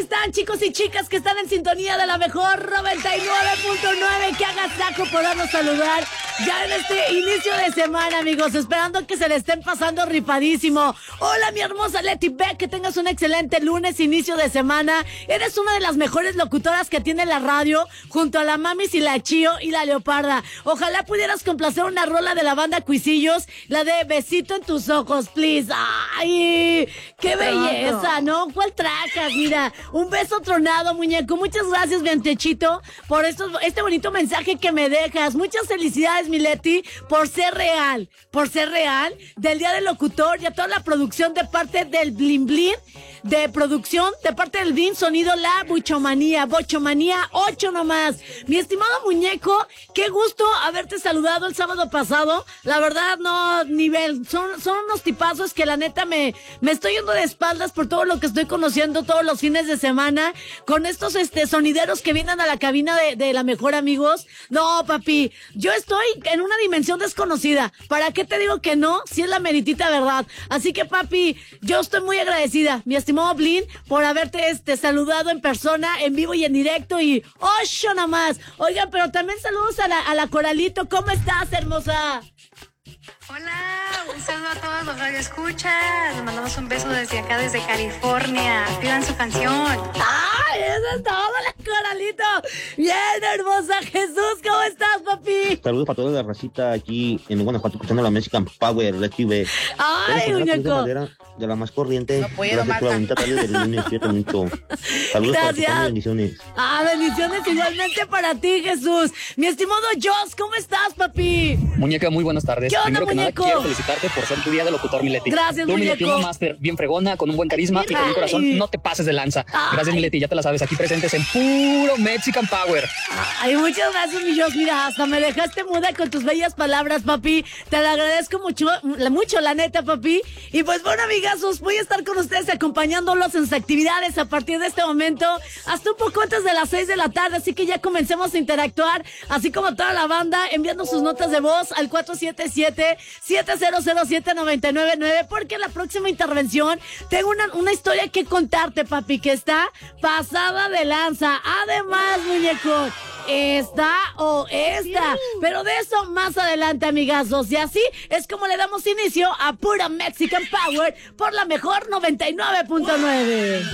Están chicos y chicas que están en sintonía de la mejor 99.9. Que agasajo poderlos saludar ya en este inicio de semana, amigos, esperando que se le estén pasando ripadísimo. Hola, mi hermosa Leti Beck, que tengas un excelente lunes, inicio de semana. Eres una de las mejores locutoras que tiene la radio, junto a la Mamis y la Chío y la Leoparda. Ojalá pudieras complacer una rola de la banda Cuisillos, la de Besito en tus ojos, please. ¡Ay! ¡Qué belleza! ¿No? ¿Cuál trajas? Mira, un beso tronado, muñeco. Muchas gracias, Ventechito, por este bonito mensaje que me dejas. Muchas felicidades, mi Leti, por ser real, del Día del Locutor, y a toda la producción de parte del Blin Blin, de producción, de parte del Blin Sonido, la Bochomanía 8 nomás. Mi estimado muñeco, qué gusto haberte saludado el sábado pasado. La verdad, no, nivel, son unos tipazos que la neta me estoy yendo de espaldas por todo lo que estoy conociendo todos los fines de semana, con estos sonideros que vienen a la cabina de la mejor, amigos. No, papi, yo estoy en una dimensión desconocida. ¿Para qué te digo que no? Si es la meritita verdad. Así que, papi, yo estoy muy agradecida, mi estimado Blin, por haberte saludado en persona, en vivo y en directo, y ¡ocho nomás! Oigan, pero también saludos a la Coralito. ¿Cómo estás, hermosa? Hola, un saludo a todos los radioescuchas. Les mandamos un beso desde acá, desde California. Pidan su canción. ¡Ay, eso es todo, la Coralito! Bien, hermosa. Jesús, ¿cómo estás, papi? Saludos para toda la racita aquí en Guanajuato, escuchando la Mexican Power, Leti B. ¡Ay, muñeco! De la más corriente. No puedo, gracias por la bonita tarde del lunes, fíjate mucho. Saludos para ti, bendiciones. Bendiciones igualmente para ti, Jesús. Mi estimado Joss, ¿cómo estás, papi? Muñeca, muy buenas tardes. ¿Qué onda, Primero que muñeco? nada, quiero felicitarte por ser tu día de locutor, mi Leti. Gracias, tú, muñeco. Tú, mi Leti, una máster bien fregona, con un buen carisma y con un corazón. No te pases de lanza. Gracias, mi Leti, ya te la sabes, aquí presentes en puro Mexican Power. Ay, muchas gracias, mi Joss. Mira, hasta me dejaste muda con tus bellas palabras, papi. Te lo agradezco mucho, la neta, papi. Y pues bueno, amigazos, voy a estar con ustedes acompañándolos en sus actividades a partir de este momento hasta un poco antes de las 6 de la tarde, así que ya comencemos a interactuar, así como toda la banda, enviando sus notas de voz al 477-7007-999, porque en la próxima intervención tengo una historia que contarte, papi, que está pasada de lanza. Además, muñeco, esta, pero de eso más adelante, amigazos. Y así es como le damos inicio a pura Mexican Power por la mejor 99.9.